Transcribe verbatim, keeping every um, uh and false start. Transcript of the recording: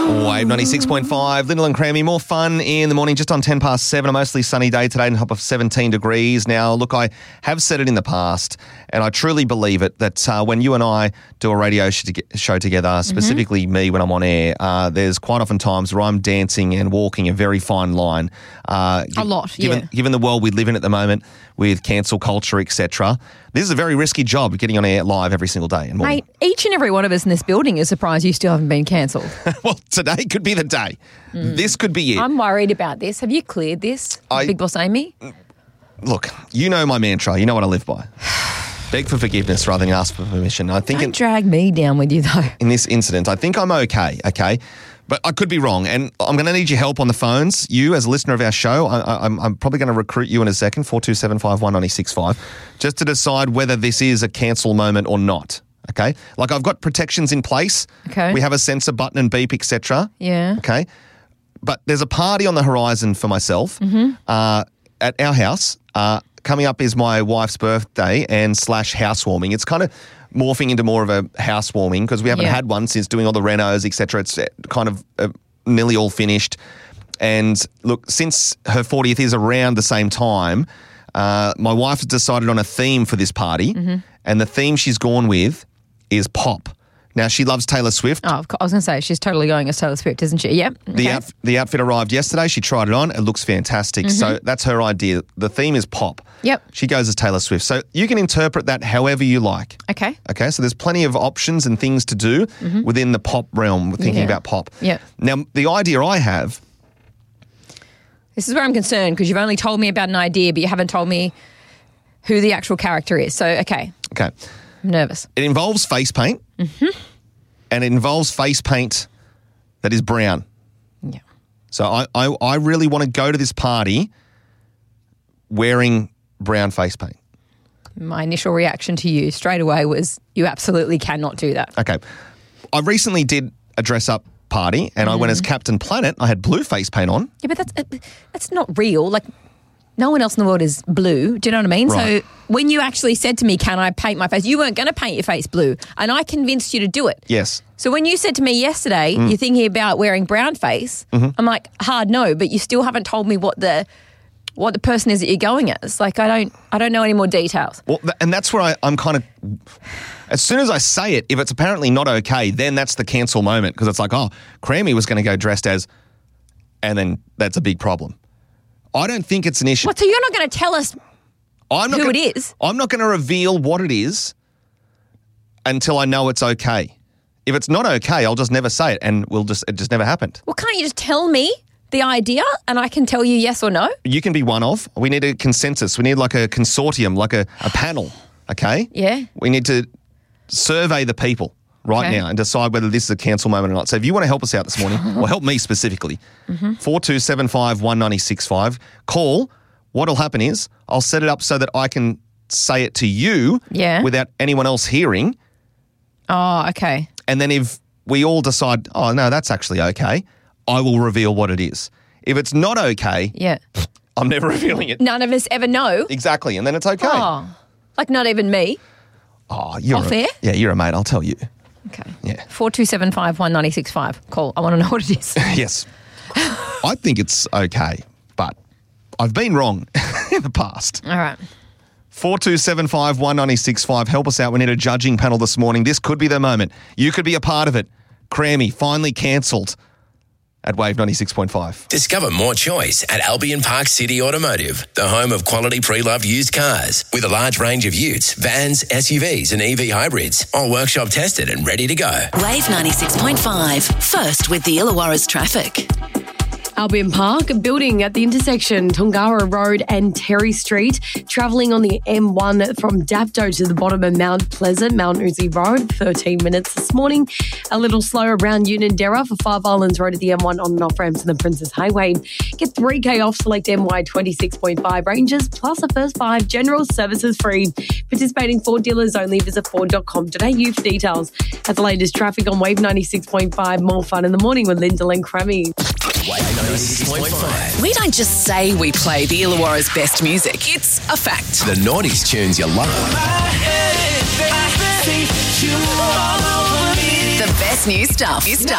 Wave ninety-six point five, Lyndall and Crammy. More fun in the morning, just on ten past seven. A mostly sunny day today, and top of seventeen degrees. Now, look, I have said it in the past, and I truly believe it, that uh, when you and I do a radio sh- show together, specifically mm-hmm. me when I'm on air, uh, there's quite often times where I'm dancing and walking a very fine line. Uh, a lot, given, yeah. Given the world we live in at the moment with cancel culture, et cetera, this is a very risky job, getting on air live every single day. And Mate, each and every one of us in this building is surprised you still haven't been cancelled. Well, today could be the day. Mm. This could be it. I'm worried about this. Have you cleared this, I, Big Boss Amy? Look, you know my mantra. You know what I live by. Beg for forgiveness rather than ask for permission. I think Don't in, drag me down with you, though. In this incident, I think I'm okay, okay? But I could be wrong, and I'm going to need your help on the phones. You, as a listener of our show, I, I'm, I'm probably going to recruit you in a second, four two seven five one nine six five, just to decide whether this is a cancel moment or not, okay? Like, I've got protections in place. Okay. We have a sensor button and beep, et cetera. Yeah. Okay? But there's a party on the horizon for myself mm-hmm. uh, at our house. Uh, coming up is my wife's birthday and slash housewarming. It's kind of morphing into more of a housewarming because we haven't yeah. had one since doing all the renos, et cetera. It's kind of uh, nearly all finished. And look, since her fortieth is around the same time, uh, my wife has decided on a theme for this party, mm-hmm. and the theme she's gone with is pop. Now, she loves Taylor Swift. Oh, I was going to say, she's totally going as Taylor Swift, isn't she? Yep. Okay. The, outf- the outfit arrived yesterday. She tried it on. It looks fantastic. Mm-hmm. So that's her idea. The theme is pop. Yep. She goes as Taylor Swift. So you can interpret that however you like. Okay. Okay, so there's plenty of options and things to do mm-hmm. within the pop realm, thinking yeah. about pop. Yeah. Now, the idea I have... This is where I'm concerned because you've only told me about an idea, but you haven't told me who the actual character is. So, okay. Okay. I'm nervous. It involves face paint. Mm-hmm. And it involves face paint that is brown. Yeah. So I, I, I really want to go to this party wearing brown face paint. My initial reaction to you straight away was you absolutely cannot do that. Okay. I recently did a dress-up party and mm. I went as Captain Planet. I had blue face paint on. Yeah, but that's that's not real. Like, no one else in the world is blue. Do you know what I mean? Right. So when you actually said to me, can I paint my face? You weren't going to paint your face blue. And I convinced you to do it. Yes. So when you said to me yesterday, mm. you're thinking about wearing brown face, mm-hmm. I'm like, hard no, but you still haven't told me what the what the person is that you're going as. Like, I don't I don't know any more details. Well, th- and that's where I, I'm kind of... As soon as I say it, if it's apparently not okay, then that's the cancel moment because it's like, oh, Crammy was going to go dressed as... And then that's a big problem. I don't think it's an issue. What, so you're not going to tell us I'm not who gonna, it is? I'm not going to reveal what it is until I know it's okay. If it's not okay, I'll just never say it and we'll just it just never happened. Well, can't you just tell me the idea and I can tell you yes or no? You can be one of. We need a consensus. We need like a consortium, like a, a panel, okay? Yeah. We need to survey the people right okay. now and decide whether this is a cancel moment or not. So if you want to help us out this morning, or help me specifically, mm-hmm. four two seven five one nine six five, call. What'll happen is I'll set it up so that I can say it to you yeah. without anyone else hearing. Oh, okay. And then if we all decide, oh, no, that's actually okay, I will reveal what it is. If it's not okay, yeah. I'm never revealing it. None of us ever know. Exactly. And then it's okay. Oh, like not even me. Oh, you're Off a, air? Yeah, you're a mate. I'll tell you. Okay. Yeah. four two seven five one nine six five. Call. I want to know what it is. Yes. I think it's okay, but I've been wrong in the past. All right. four two seven five one nine six five. Help us out. We need a judging panel this morning. This could be the moment. You could be a part of it. Crammy, finally cancelled at Wave ninety-six point five. Discover more choice at Albion Park City Automotive, the home of quality pre-loved used cars with a large range of utes, vans, S U Vs and E V hybrids, all workshop tested and ready to go. Wave ninety-six point five, first with the Illawarra's traffic. Albion Park, a building at the intersection Tongara Road and Terry Street, travelling on the M one from Dapto to the bottom of Mount Pleasant, Mount Uzi Road, thirteen minutes this morning. A little slow around Unanderra for Five Islands Road at the M one on and off ramps to the Princess Highway. Get three K off select M Y twenty-six point five ranges, plus a first five general services free. Participating Ford dealers only. Visit ford dot com dot a u for details. At the latest traffic on Wave ninety-six point five, more fun in the morning with Lyndall and Crammy. Wave ninety-six point five. We don't just say we play the Illawarra's best music. It's a fact. The noughties tunes you love. The best new stuff. New stuff.